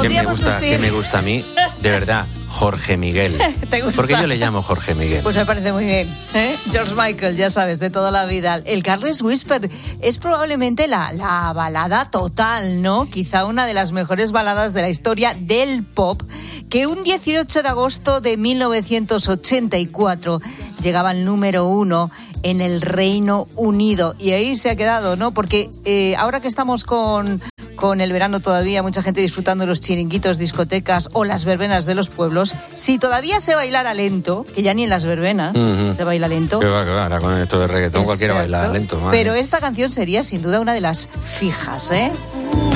¿Qué me gusta a mí? De verdad, Jorge Miguel. ¿Te gusta? Porque yo le llamo Jorge Miguel. Pues me parece muy bien, ¿eh? George Michael, ya sabes, de toda la vida. El Careless Whisper es probablemente la balada total, ¿no? Quizá una de las mejores baladas de la historia del pop, que un 18 de agosto de 1984 llegaba al número 1 en el Reino Unido. Y ahí se ha quedado, ¿no? Porque ahora que estamos con el verano todavía, mucha gente disfrutando de los chiringuitos, discotecas o las verbenas de los pueblos, si todavía se bailara lento, que ya ni en las verbenas se baila lento. Que va, ahora con esto de reggaetón cualquiera baila lento. Madre. Pero esta canción sería sin duda una de las fijas, ¿eh?